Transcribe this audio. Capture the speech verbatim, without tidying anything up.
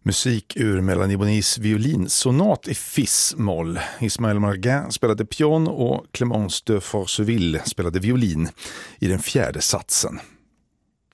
Musik ur Mélanie Bonis violinsonat i fis-moll. Ismaël Margin spelade piano och Clémence de Forceville spelade violin i den fjärde satsen.